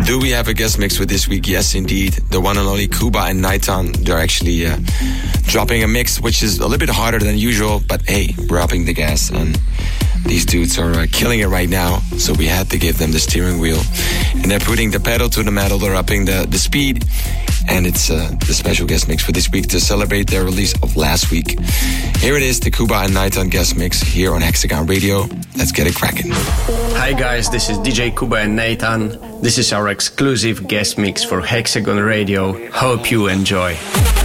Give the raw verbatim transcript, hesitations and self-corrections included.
Do we have a guest mix for this week? Yes, indeed. The one and only Kuba and Nighton. They're actually uh, dropping a mix, which is a little bit harder than usual, but hey, we're upping the gas, and these dudes are uh, killing it right now, so we had to give them the steering wheel. And they're putting the pedal to the metal, they're upping the, the speed, and it's uh, the special guest mix for this week to celebrate their release of last week. Here it is, the Kuba and Nighton guest mix here on Hexagon Radio. Let's get it cracking. Hi guys, this is D J Kuba and Nathan. This is our exclusive guest mix for Hexagon Radio. Hope you enjoy.